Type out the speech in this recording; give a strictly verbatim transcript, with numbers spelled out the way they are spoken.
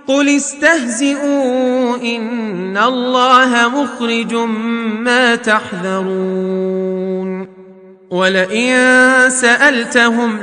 قل استهزئوا إن الله مخرج ما تحذرون ولئن سألتهم